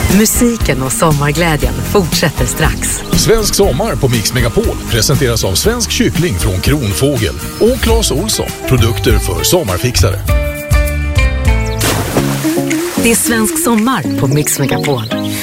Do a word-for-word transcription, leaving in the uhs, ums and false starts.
Musiken och sommarglädjen fortsätter strax. Svensk sommar på Mix Megapol presenteras av Svensk kyckling från Kronfågel och Clas Ohlson, produkter för sommarfixare. Det är svensk sommar på Mix Megapol.